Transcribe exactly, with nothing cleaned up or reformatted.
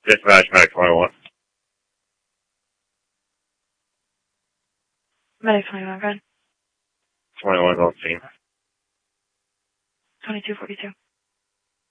Dispatch Medic twenty-one. Medic twenty-one, go ahead. twenty-one's on scene. twenty-two forty-two.